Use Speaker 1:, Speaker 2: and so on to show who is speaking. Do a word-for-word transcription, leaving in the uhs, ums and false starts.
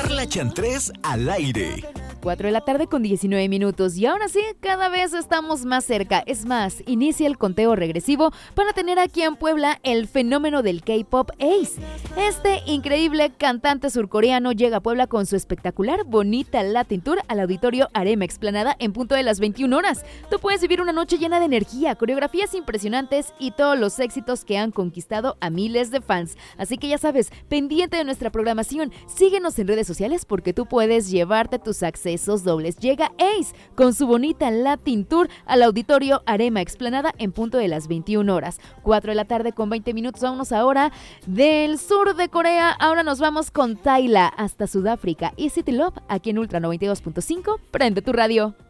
Speaker 1: Carla Chantrés al aire.
Speaker 2: cuatro de la tarde con diecinueve minutos y ahora sí, cada vez estamos más cerca. Es más, inicia el conteo regresivo para tener aquí en Puebla el fenómeno del K-pop Ace. Este increíble cantante surcoreano llega a Puebla con su espectacular Bonita Latin Tour al Auditorio Arema Explanada en punto de las veintiuna horas. Tú puedes vivir una noche llena de energía, coreografías impresionantes y todos los éxitos que han conquistado a miles de fans. Así que ya sabes, pendiente de nuestra programación, síguenos en redes sociales porque tú puedes llevarte tus accesos Esos dobles. Llega Ace con su Bonita Latin Tour al Auditorio Arema Explanada en punto de las veintiuna horas. cuatro de la tarde con veinte minutos. Vámonos ahora del sur de Corea. Ahora nos vamos con Tyla hasta Sudáfrica y City Love aquí en Ultra noventa y dos punto cinco. Prende tu radio.